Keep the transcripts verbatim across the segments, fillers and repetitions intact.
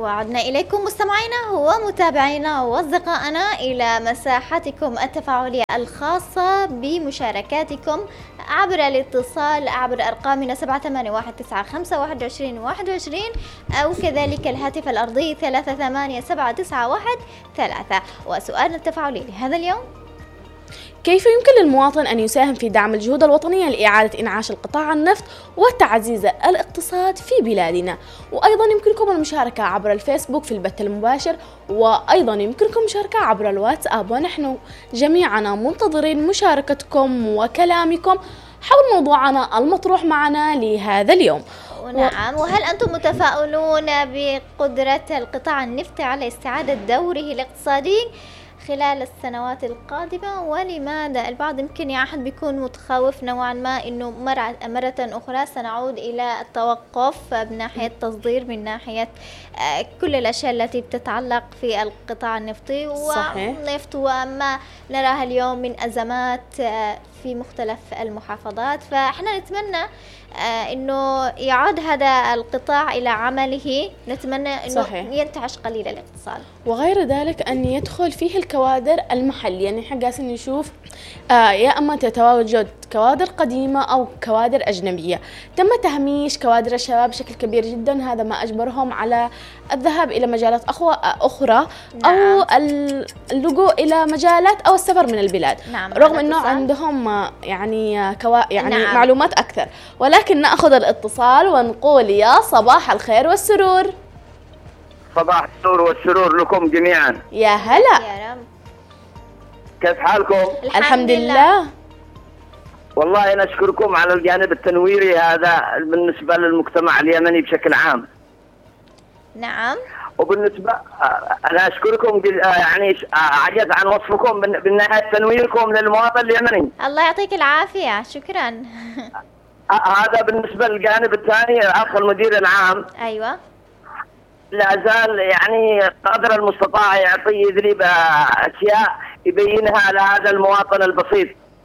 وعدنا إليكم مستمعينا ومتابعينا وأصدقائنا إلى مساحتكم التفاعلية الخاصة بمشاركاتكم عبر الاتصال عبر أرقامنا سبعة ثمانية واحد تسعة خمسة واحد وعشرين واحد وعشرين أو كذلك الهاتف الأرضي ثلاثة ثمانية سبعة تسعة واحد ثلاثة. وسؤالنا التفاعلي لهذا اليوم: كيف يمكن للمواطن أن يساهم في دعم الجهود الوطنية لإعادة إنعاش القطاع النفط وتعزيز الاقتصاد في بلادنا؟ وأيضا يمكنكم المشاركة عبر الفيسبوك في البث المباشر، وأيضا يمكنكم المشاركة عبر الواتساب، ونحن جميعنا منتظرين مشاركتكم وكلامكم حول موضوعنا المطروح معنا لهذا اليوم. نعم، وهل أنتم متفائلون بقدرة القطاع النفطي على استعادة دوره الاقتصادي خلال السنوات القادمة؟ ولماذا؟ البعض يمكن يعهد بيكون متخوف نوعا ما إنه مرة أخرى سنعود إلى التوقف من ناحية التصدير، من ناحية كل الأشياء التي بتتعلق في القطاع النفطي والنفط وما نراها اليوم من أزمات في مختلف المحافظات. فإحنا نتمنى إنه يعود هذا القطاع إلى عمله، نتمنى إنه صحيح. ينتعش قليل الاقتصاد وغير ذلك أن يدخل فيه الكوادر المحلية. يعني إحنا قاسين نشوف آه يا أما تتواجد كوادر قديمة أو كوادر أجنبية. تم تهميش كوادر الشباب بشكل كبير جدا، هذا ما أجبرهم على الذهاب إلى مجالات أخرى نعم. أو اللجوء إلى مجالات أو السفر من البلاد، نعم. رغم أنه عندهم يعني كوا يعني نعم. معلومات أكثر. ولكن نأخذ الاتصال ونقول يا صباح الخير والسرور. صباح السرور والسرور لكم جميعا. يا هلا، يا رب. كيف حالكم؟ الحمد لله. والله نشكركم على الجانب التنويري هذا بالنسبة للمجتمع اليمني بشكل عام. نعم. وبالنسبة أنا أشكركم يعني عجز عن وصفكم بالنهاية تنويركم للمواطن اليمني. الله يعطيك العافية، شكرا. هذا بالنسبة للجانب الثاني. الأخ المدير العام أيوة لا زال يعني قدر المستطاع يعطي يدريب أشياء يبينها لهذا المواطن البسيط.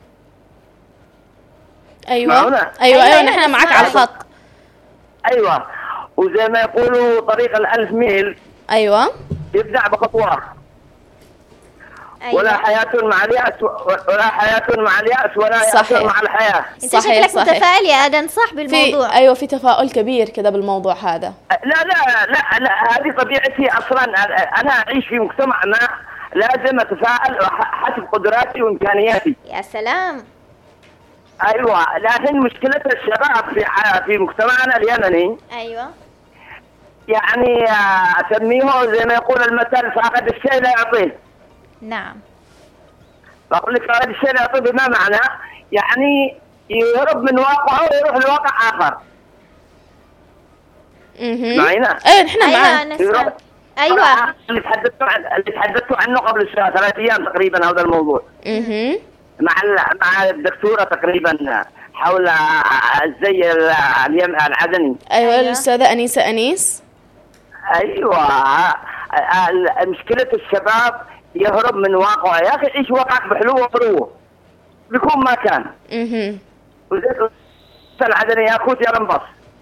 أيوة معنا؟ أيوة أيوة, أيوة نحن معك على الخط. أيوة، وزي ما يقولوا طريق الألف ميل أيوة يبدأ بخطوة. أيوة. ولا حياة مع اليأس ولا حياة مع اليأس ولا يأس مع الحياة. انت شكلك متفائل يا أدن صح بالموضوع؟ في أيوة في تفاؤل كبير كذا بالموضوع هذا. لا لا لا, لا هذه طبيعتي أصلا. أنا أعيش في مجتمع ما لازم أتفائل حسب قدراتي وإمكانياتي. يا سلام. أيوة، لكن مشكلة الشباب في في مجتمعنا اليمني أيوة يعني أسميه زي ما يقول المثل فاقد الشيء لا يعطيه. نعم. بقول لك فاقد الشيء لا يعطيه بما معنى يعني يهرب من واقعه ويروح لواقع آخر. اها معينا؟ ايه نحن معاك. أيوة أيوة اللي تحدثتوا عن اللي تحدثتوا عنه قبل ثلاث أيام تقريبا هذا الموضوع. اها مع مع الدكتورة تقريبا حول الزي العدني. أيوة الأستاذة أنيسة أنيس. أيوة، مشكلة الشباب يهرب من واقعه. يا أخي عيش واقعك بحلوه وفروه بيكون ما كان. اها وزي العدني ياكوت يا رنبص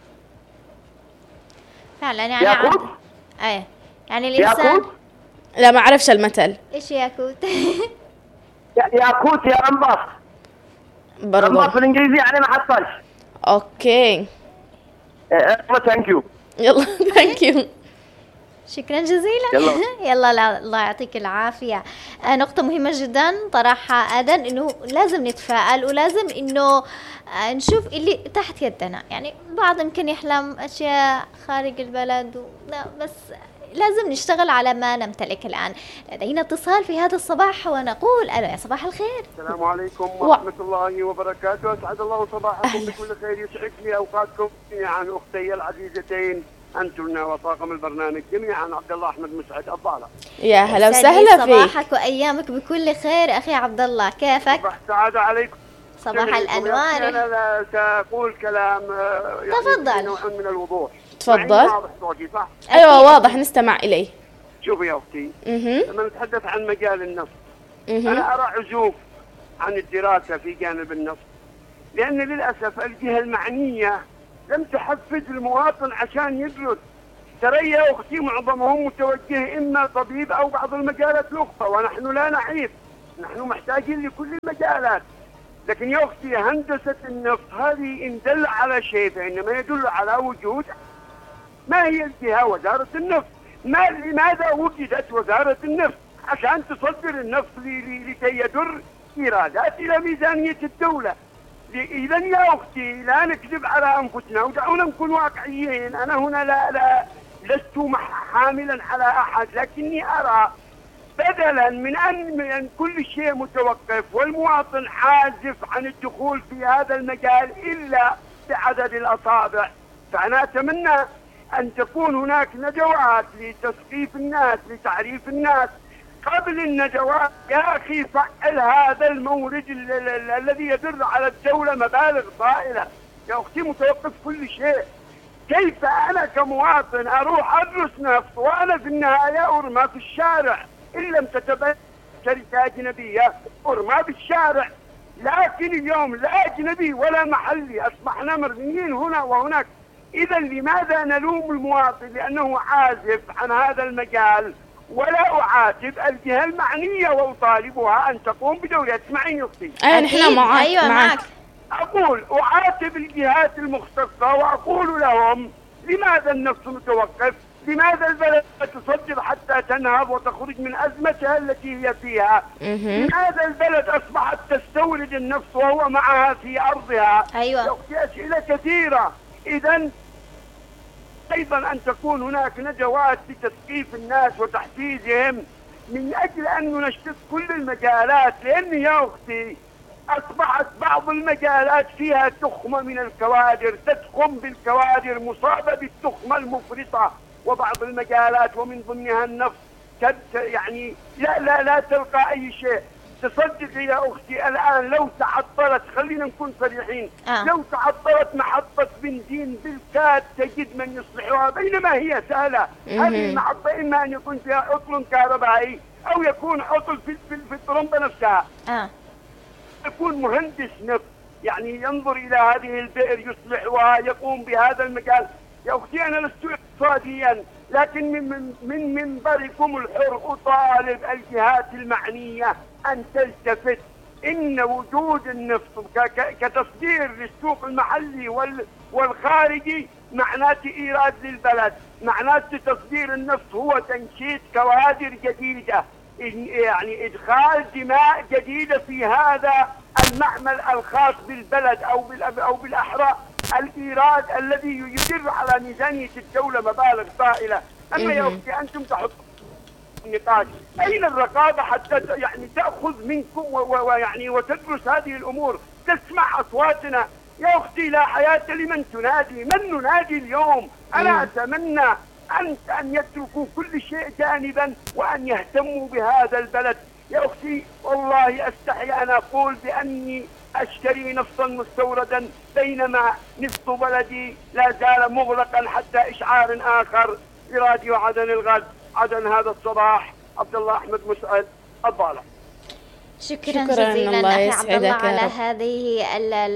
فعلا يعني ياكوت. ايه يعني الإنسان ياكوت. لا ما أعرفش المثل. إيش ياكوت؟ ياكوت يا رنبص. برضو رنبص بالإنجليزي يعني ما حصلش. أوكي ثانك يو. يلا ثانك يو. شكرا جزيلا. يلا, يلا لا الله يعطيك العافية. آه نقطة مهمة جدا طرحها آدن، إنه لازم نتفائل ولازم إنه آه نشوف اللي تحت يدنا. يعني بعض يمكن يحلم أشياء خارج البلد و... لا بس لازم نشتغل على ما نمتلك الآن. لدينا اتصال في هذا الصباح ونقول ألو يا صباح الخير. السلام عليكم ورحمة و... الله وبركاته. أسعد الله صباحكم بكل خير، يسعد لي أوقاتكم جميعا أختي العزيزتين أنتن وطاقم البرنامج جميعا. عبد الله أحمد مسعد الضالة. يا هلا وسهلا فيك. صباحك وأيامك بكل خير أخي عبد الله، كيفك؟ صباح السعادة عليكم. صباح الأنوار. أنا سأقول كلام تفضل. يعني نوع من الوضوح. تفضل. واضح صوتي صح؟ أيوة واضح نستمع إليه. شوفي يا أختي، اها لما نتحدث عن مجال النفط اها أنا أرى عزوف عن الدراسة في جانب النفط، لأن للأسف الجهة المعنية لم تحفز المواطن عشان يدرس. ترى يا أختي معظمهم متوجه إما طبيب أو بعض المجالات الأخرى، ونحن لا نعيب، نحن محتاجين لكل المجالات. لكن يا أختي هندسة النفط هذه إن دل على شيء فإنما يدل على وجود ما هي الجهة وزارة النفط. ما لماذا وجدت وزارة النفط؟ عشان تصدر النفط لكي يدر إيرادات إلى ميزانية الدولة. إذا يا أختي لا نكذب على أنفسنا ودعونا نكون واقعيين. أنا هنا لا, لا لست حاملا على أحد، لكني أرى بدلا من أن من كل شيء متوقف والمواطن عازف عن الدخول في هذا المجال إلا بعدد الأصابع، فأنا أتمنى أن تكون هناك ندوات لتثقيف الناس، لتعريف الناس قبل الندوات. يا أخي فعل هذا المورد الذي يدر على الدولة مبالغ طائلة. يا أختي متوقف كل شيء. كيف أنا كمواطن أروح أدرس نفط وأنا في النهاية أرمى في الشارع إن لم تتبين شركة أجنبية، أرمى بالشارع. لكن اليوم لا أجنبي ولا محلي، أصبحنا مرميين هنا وهناك. إذا لماذا نلوم المواطن لأنه عازف عن هذا المجال ولا أعاتب الجهة المعنية وأطالبها أن تقوم بدورها؟ اسمعيني أختي. أي نحن معك. أيوة معك. أقول أعاتب الجهات المختصة وأقول لهم لماذا النفط متوقف؟ لماذا البلد تصدر حتى تنهض وتخرج من أزمتها التي هي فيها؟ لماذا البلد أصبحت تستورد النفط وهو معها في أرضها؟ أيوة. أسئلة كثيرة. إذا أيضا أن تكون هناك ندوات لتثقيف الناس وتحفيزهم من أجل أن ننشط كل المجالات، لأن يا أختي أصبحت بعض المجالات فيها تخمة من الكوادر، تتخم بالكوادر، مصابة بالتخمة المفرطة. وبعض المجالات ومن ضمنها النفط يعني لا لا لا تلقى أي شيء. تصدقي يا أختي الآن لو تعطلت، خلينا نكون صريحين، آه. لو تعطلت محطة بنزين بالكاد تجد من يصلحها، بينما هي سهلة. هذه المحطة إما أن يكون فيها عطل كهربائي أو يكون عطل في, في, في الطرمبة نفسها. آه. يكون مهندس نفط يعني ينظر إلى هذه البئر يصلحها، يقوم بهذا المجال. يا أختي أنا لست اقتصاديا، لكن من من من منبركم الحر أطالب الجهات المعنية أن تلتفت. إن وجود النفط كتصدير للسوق المحلي والخارجي معناته إيراد للبلد، معناته تصدير النفط هو تنشيط كوادر جديدة، يعني إدخال دماء جديدة في هذا المعمل الخاص بالبلد أو أو بالأحرى الإيراد الذي يدر على ميزانية الدولة مبالغ طائلة. أما يا أختي أنتم تحطون النقاش، أين الرقابة حتى يعني تأخذ منكم ويعني وتدرس هذه الأمور، تسمع أصواتنا؟ يا أختي لا حياة لمن تنادي. من ننادي اليوم؟ أنا أتمنى أن أن يتركوا كل شيء جانبا وأن يهتموا بهذا البلد. يا أختي والله أستحي أن أقول بأني أشتري نفطا مستوردا، بينما نفط بلدي لا زال مغلقا حتى إشعار آخر. براديو عدن الغد، عدن هذا الصباح، عبد الله أحمد مسعد، الضالع. شكرا, شكرا جزيلا أخي عبد الله على هذه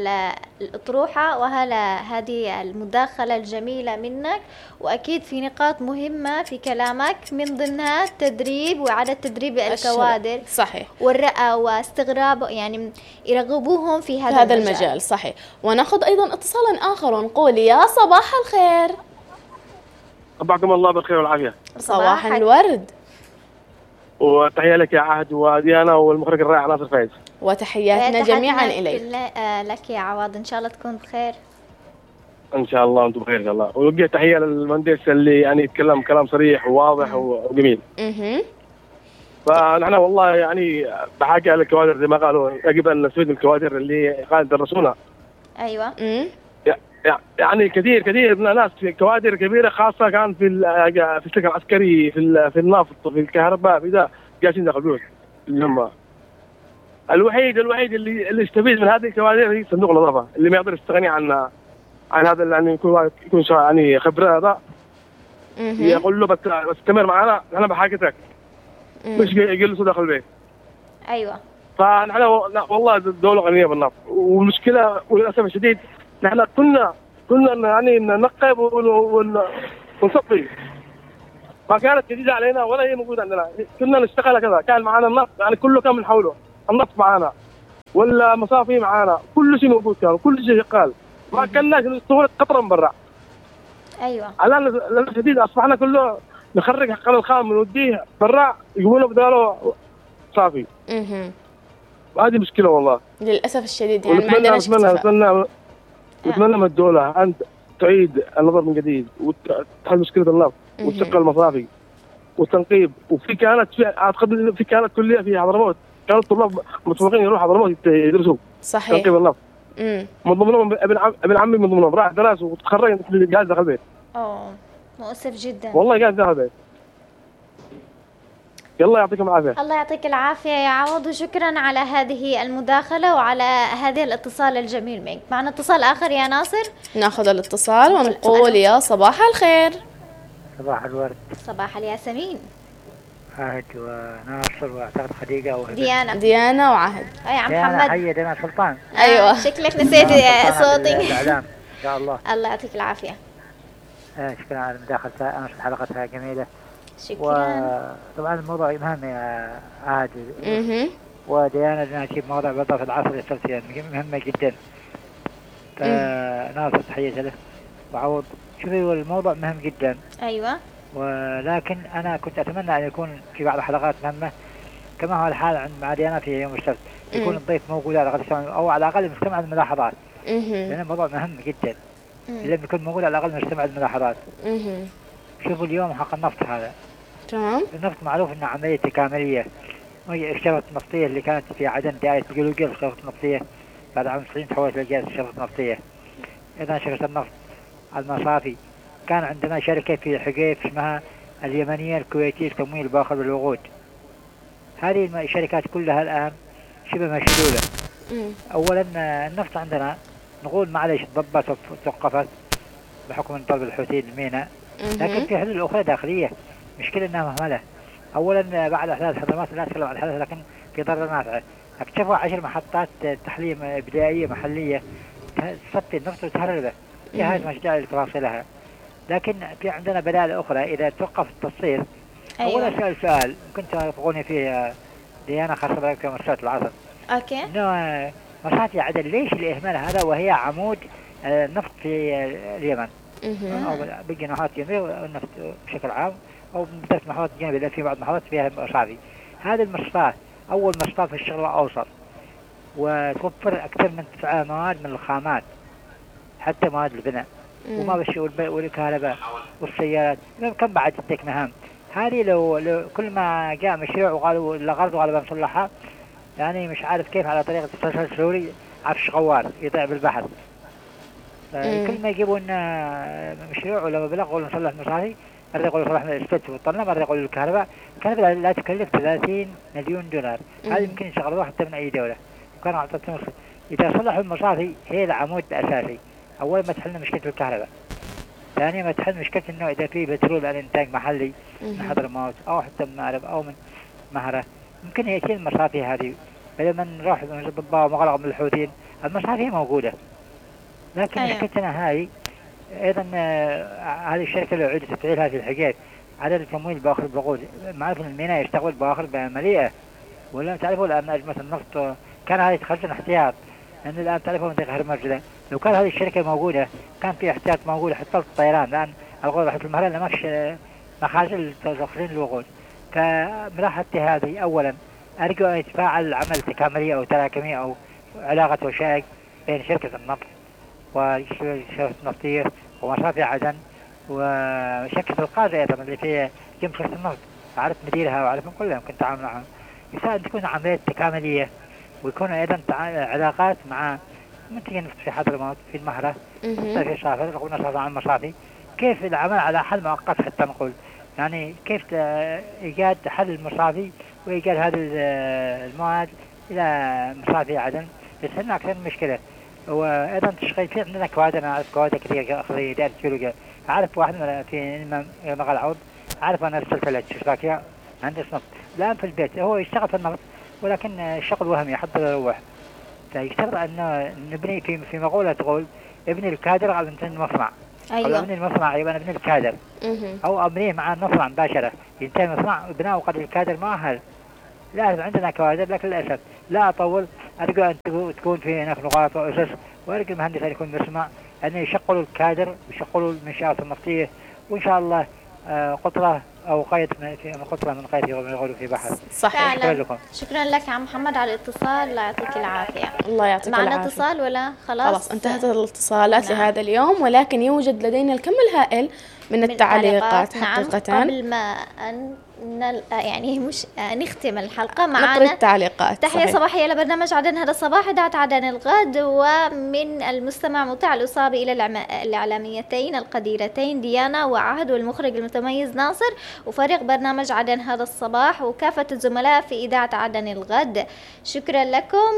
الأطروحة وعلى هذه المداخلة الجميلة منك. وأكيد في نقاط مهمة في كلامك، من ضمنها التدريب وإعادة تدريب الكوادر، صحيح، والرأى واستغراب يعني يرغبوهم في هذا, هذا المجال. المجال صحيح. ونأخذ أيضا اتصالا آخر ونقول يا صباح الخير. صباحكم الله بالخير والعافية. صباح الورد، وتحية لك يا عهد وديانا والمخرج الرائع ناصر فايز. وتحياتنا جميعا إليك. لك يا عوض، إن شاء الله تكون بخير. إن شاء الله وأنتم بخير إن شاء الله. ووجه تحية للمهندس اللي يعني يتكلم كلام صريح وواضح وجميل. اها. فنحن والله يعني بحاجة للكوادر زي ما قالوا، يجب أن نستفيد من الكوادر اللي قاعد يدرسونا. أيوة. امم. يعني كثير كثير من الناس في كوادر كبيرة، خاصة كان في في السلك العسكري، في في النفط، في الكهرباء، في ذا جالسين داخل البيوت. اللي هم الوحيد الوحيد اللي اللي يستفيد من هذه الكوادر هي صندوق النظافة، اللي ما يقدر يستغني عن عن هذا اللي يعني يكون يكون يعني خبرة هذا. يقول له بس استمر معنا، أنا بحاجتك، مش يجلسوا داخل البيت. أيوة. فنحن والله الدولة غنية بالنفط، والمشكلة وللأسف الشديد نحن كنا كنا يعني ننقب ونصفي ما كانت جديده علينا ولا هي موجوده عندنا، كنا نشتغل كذا، كان معنا النفط يعني كله كان من حوله، النفط معنا ولا مصافي معنا، كل شيء موجود كان كل شيء شغال، ما كناش نستورد قطره من برا. ايوه الان للاسف الشديد اصبحنا كله نخرج حق الخام ونوديه برا يقولون بداله صافي. اها وهذه مشكله والله للاسف الشديد، يعني ما ونتمنى عندناش نتمنى اكتفاء. نتمنى نتمنى من الدوله ان تعيد النظر من جديد وتحل مشكله النفط وتشغل المصافي والتنقيب. وفي كانت في اعتقد في كانت كليه في حضرموت، كانوا الطلاب متفوقين يروحوا حضرموت يدرسوا صحيح. تنقيب النفط. امم من ضمنهم ابن عم ابن عمي، من ضمنهم راح درس وتخرج قاعد داخل البيت. اوه مؤسف جدا. والله قاعد داخل البيت. يلا يعطيكم العافيه. الله يعطيك العافية يا عوض، وشكرا على هذه المداخلة وعلى هذه الاتصال الجميل منك. معنا اتصال آخر يا ناصر. ناخذ الاتصال ونقول يا صباح الخير. صباح الورد. صباح الياسمين. عهد وناصر واعتقد خديجة وهبة. ديانا. ديانا وعهد. أي يا ديانا محمد. حية ديانا سلطان. أيوة. آه شكلك نسيت صوتي. الإعلام إن شاء الله. الله يعطيك العافية. آه شكرا على مداخلتها، أنا حلقتها جميلة. شكرا. وطبعا الموضوع مهم يا عهد. اها. وديانا بدنا نجيب موضوع برضه في العصر السلسي مهمة جدا. فناصر تحية له وعوض. شوفي الموضوع مهم جدا. أيوة. ولكن أنا كنت أتمنى أن يكون في بعض الحلقات مهمة كما هو الحال عند مع ديانا في يوم السبت، يكون الضيف موجود على الأقل أو على الأقل مستمع الملاحظات. لأن الموضوع مهم جدا. لازم يكون موجود على الأقل مستمع الملاحظات. شوفوا اليوم حق النفط هذا. تمام. النفط معروف إنه عملية تكاملية. وهي الشركة النفطية اللي كانت في عدن دائرة الجلوجل الشركة النفطية بعد عام تسعين تحولت لجهاز الشركة النفطية. إذا شركة النفط المصافي كان عندنا شركة في حقيف اسمها اليمنية الكويتية لتمويل الباخر بالوقود. هذه الشركات كلها الآن شبه مشلولة. أولا النفط عندنا نقول معلش ضبط وتوقفت بحكم من طلب الحوثيين الميناء، لكن في حلول أخرى داخلية مشكلة أنها مهملة. أولا بعد أحداث حضرموت لا أتكلم عن الحدث لكن في ضرر نافع، اكتشفوا عشر محطات تحلية بدائية محلية تصفي النفط وتهربه جهاز مشجع لتواصلها. لكن في عندنا بدائل أخرى إذا توقف التصفير. أيوة. أولا سؤال سؤال ممكن توافقوني فيه ديانا خاصة برأيك في مرسات العصر. أوكي. إنه مرسات عدن ليش الإهمال هذا وهي عمود النفط في اليمن أو بقي نهات جنوبية والنفط بشكل عام أو بثلاث محطات جنوبية في بعض محطات فيها مصافي. هذه المصفاة أول مصفاة في الشرق الأوسط وتوفر أكثر من تسعة مواد من الخامات حتى مواد البناء وما بشي والكهرباء والسيارات كم بعد تديك مهام. هذه لو, لو كل ما جاء مشروع وقالوا الغرض غالبا صلحها يعني مش عارف كيف على طريقة التصل السوري عفش غوار يضيع بالبحر. كل ما يجيبون مشروع ولا مبلغ يقولوا نصلح مصاري، مرة يقولوا صلح الاسبت والطنة، مرة يقولوا الكهرباء. الكهرباء لا تكلف ثلاثين مليون دولار. هذا يمكن يشغلوها حتى من أي دولة. كانوا عطتهم إذا صلحوا المصاري هي العمود الأساسي. أول ما تحلنا مشكلة الكهرباء، ثانيا ما تحل مشكلة إنه إذا في بترول على إنتاج محلي من حضرموت أو حتى من المغرب أو من مهرة ممكن يشيل المصافي هذه بدل ما نروح ضباء ومغلق من الحوثيين. المصافي موجودة لكن أيوة. مشكلتنا هاي أيضا هذه الشركة اللي عودت تفعيلها في الحقيقة عدد التمويل بآخر الوقود. معروف إن الميناء يشتغل بآخر بمليئة ولا تعرفوا الآن أجمة النفط كان هذه تخزن احتياط لأن الآن تعرفوا منطقة هرمجلة. لو كان هذه الشركة موجودة كان في احتياط موجود حتى الطيران لأن الغول راحت المهرة ما فيش مخازن لتخزين الوقود. فملاحظتي هذه أولا أرجو أن يتفاعل عمل تكاملية أو تراكمية أو علاقة وشائك بين شركة النفط وشركة النفطية ومصافي عدن وشركة القادة أيضا اللي في جنب شركة النفط أعرف مديرها وأعرفهم كلهم كنت أتعامل معهم. يساعد أن تكون عملية تكاملية ويكون أيضا علاقات مع منتجين نفط في حضرموت في المهرة في صافر نقول نصرف عن المصافي. كيف العمل على حل مؤقت حتى نقول يعني كيف إيجاد حل المصافي وإيجاد هذه المواد إلى مصافي عدن يسهلنا أكثر من مشكلة. وأيضا تشغيل في عندنا كوادر أنا أعرف كوادر كثير أخرى دائرة جلوجل. أعرف واحد في مغال عود أعرف أنا أرسلت له تشباكية مهندس نفط الآن في البيت هو يشتغل في النفط ولكن الشغل وهمي حتى يروح. فيشترط أن نبني في في مقولة تقول ابني الكادر على متن المصنع. أيوة. ابني المصنع يبقى ابني الكادر مهم. او ابنيه مع المصنع مباشره، ينتهي المصنع بناء قدر الكادر مؤهل. لازم عندنا كوادر، لكن للاسف لا اطول، ارجو ان تكون في هناك نقاط واسس، وارجو المهندس ان يكون بيسمع ان يشغلوا الكادر ويشغلوا المنشآت النفطيه، وان شاء الله آه قطره او قيد من قطره من قيد يغلوا في بحر. صحيح. شكرا لكم. شكرا لك يا عم محمد على الاتصال، الله يعطيك العافيه. الله يعطيك معنا العافية. اتصال ولا خلاص؟ خلاص انتهت الاتصالات نعم. لهذا اليوم، ولكن يوجد لدينا الكم الهائل من, من التعليقات نعم. حقيقة. قبل ما أن نل... يعني مش نختم الحلقة نقرأ معنا التعليقات. تحية صحيح. صباحية لبرنامج عدن هذا الصباح، إذاعة عدن الغد، ومن المستمع مطيع الإصابة إلى العم... الإعلاميتين القديرتين ديانا وعهد، والمخرج المتميز ناصر، وفريق برنامج عدن هذا الصباح، وكافة الزملاء في إذاعة عدن الغد. شكرا لكم،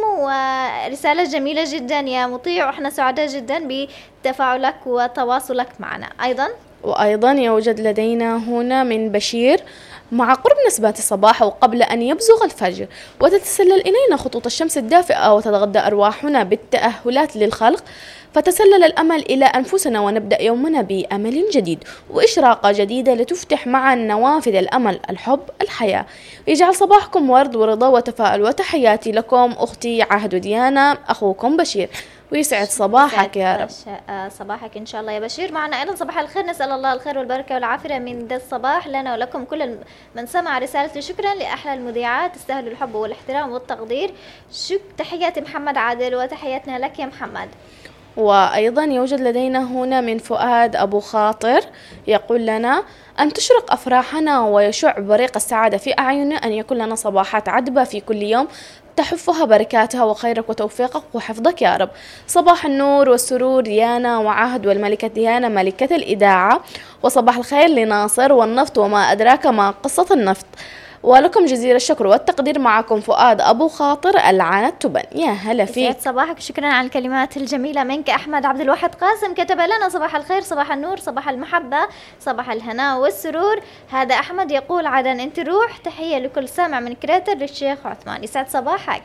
ورسالة جميلة جدا يا مطيع، وإحنا سعداء جدا بتفاعلك وتواصلك معنا. أيضا وأيضا يوجد لدينا هنا من بشير: مع قرب نسبات الصباح وقبل أن يبزغ الفجر وتتسلل إلينا خطوط الشمس الدافئة وتتغذى أرواحنا بالتأهلات للخلق، فتسلل الأمل إلى أنفسنا ونبدأ يومنا بأمل جديد وإشراقة جديدة لتفتح معا نوافذ الأمل، الحب، الحياة. يجعل صباحكم ورد ورضا وتفاؤل، وتحياتي لكم أختي عهد ديانا، أخوكم بشير، ويسعد صباحك يا رب. صباحك إن شاء الله يا بشير. معنا أيضا صباح الخير، نسأل الله الخير والبركة والعافية من ذا الصباح لنا ولكم كل من سمع رسالة شكرا لأحلى المذيعات، تستاهلوا الحب والاحترام والتقدير. شك تحياتي محمد عادل، وتحياتنا لك يا محمد. وأيضا يوجد لدينا هنا من فؤاد أبو خاطر، يقول لنا: أن تشرق أفراحنا ويشع بريق السعادة في أعيننا، أن يكون لنا صباحات عذبة في كل يوم تحفها بركاتها وخيرك وتوفيقك وحفظك يا رب. صباح النور والسرور ديانا وعهد والملكة ديانا ملكة الإذاعة، وصباح الخير لناصر والنفط وما أدراك ما قصة النفط. ولكم جزيل الشكر والتقدير، معكم فؤاد أبو خاطر العنت تبن. يا هلا فيك. يسعد صباحك، شكرا على الكلمات الجميلة منك. أحمد عبد الواحد قاسم كتب لنا: صباح الخير، صباح النور، صباح المحبة، صباح الهناء والسرور. هذا أحمد يقول: عدن أنت روح. تحية لكل سامع من كريتر للشيخ عثمان. يسعد صباحك.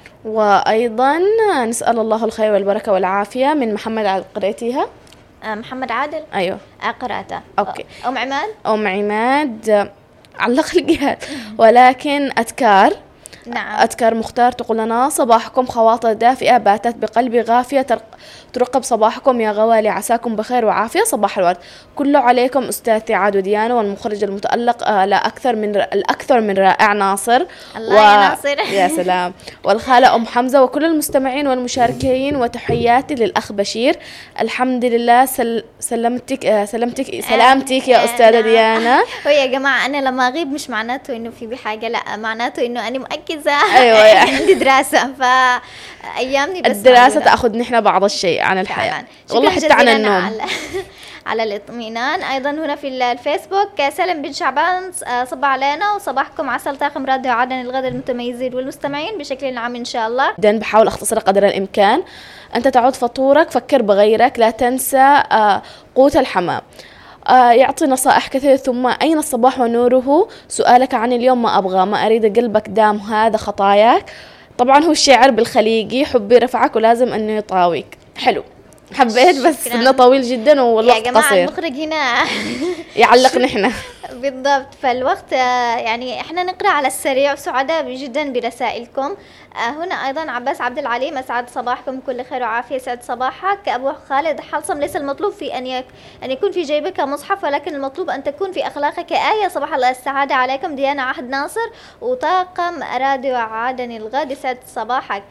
وأيضا نسأل الله الخير والبركة والعافية من محمد عادل. قريتيها؟ محمد عادل؟ أيوه قرأتها. أوكي. أم عماد؟ أم عماد علق الجهاد، ولكن أذكار. نعم. أذكار مختار تقول لنا: صباحكم خواطر دافئة باتت بقلبي غافية ترقب صباحكم يا غوالي، عساكم بخير وعافية. صباح الورد كله عليكم أستاذتي عاد وديانا، والمخرج المتألق آه لا أكثر من الأكثر من رائع ناصر. الله و... يا ناصر. يا سلام. والخالة أم حمزة وكل المستمعين والمشاركين، وتحياتي للأخ بشير. الحمد لله سل... سلمتك آه سلمتك سلامتك يا أستاذة ديانا. ويا جماعة أنا لما أغيب مش معناته إنه في بحاجة، لا، معناته إنه أنا مؤكدة. أيوة يعني. عندي دراسة، فأيامني بس الدراسة تأخذ نحن بعض الشيء عن الحياة، والله حتى عن النوم. على, على الاطمئنان. أيضا هنا في الفيسبوك سلم بن شعبان صبح علينا: وصباحكم عسل طاقم راديو عدن الغد المتميزين والمستمعين بشكل عام إن شاء الله. جدا بحاول أختصر قدر الإمكان. أنت تعود فطورك، فكر بغيرك، لا تنسى قوت الحمام. آه يعطي نصائح كثير. ثم أين الصباح ونوره؟ سؤالك عن اليوم ما أبغى، ما أريد قلبك دام هذا خطاياك. طبعا هو الشعر بالخليجي: حبي رفعك ولازم أنه يطاويك. حلو، حبيت، بس إنه طويل جدا والوقت قصير. يا جماعة المخرج هنا يعلق نحن. بالضبط، فالوقت يعني احنا نقرأ على السريع، وسعداء جدا برسائلكم. هنا أيضا عباس عبد العليم: أسعد صباحكم كل خير وعافية. سعد صباحك. أبو خالد حلصم: ليس المطلوب في أن يك أن يكون في جيبك مصحف، ولكن المطلوب أن تكون في أخلاقك آية. صباح الله السعادة عليكم. ديانا عهد ناصر وطاقم راديو عدن الغد. سعد صباحك.